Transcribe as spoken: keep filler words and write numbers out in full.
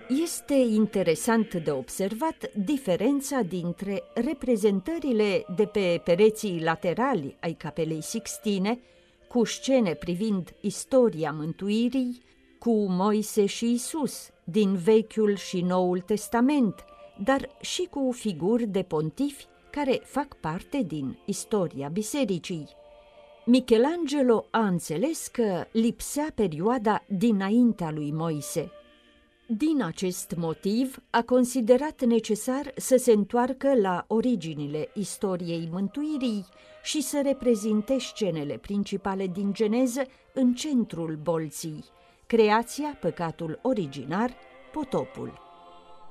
Este interesant de observat diferența dintre reprezentările de pe pereții laterali ai Capelei Sixtine, cu scene privind istoria mântuirii, cu Moise și Isus din Vechiul și Noul Testament, dar și cu figuri de pontifi care fac parte din istoria bisericii. Michelangelo a înțeles că lipsea perioada dinaintea lui Moise. Din acest motiv, a considerat necesar să se întoarcă la originile istoriei mântuirii și să reprezinte scenele principale din Geneză în centrul bolții: creația, păcatul originar, potopul.